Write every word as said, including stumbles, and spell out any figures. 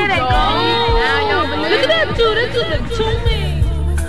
There they go. Now y'all believe. Look at that dude. That dude look two minutes.